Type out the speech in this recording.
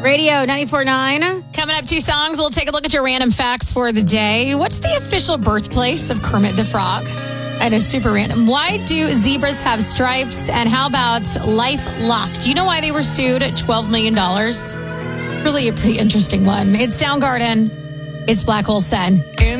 Radio 94.9. Coming up, 2 songs. We'll take a look at your random facts for the day. What's the official birthplace of Kermit the Frog? I know, super random. Why do zebras have stripes? And how about LifeLock? Do you know why they were sued at $12 million? It's really a pretty interesting one. It's Soundgarden. It's Black Hole Sun.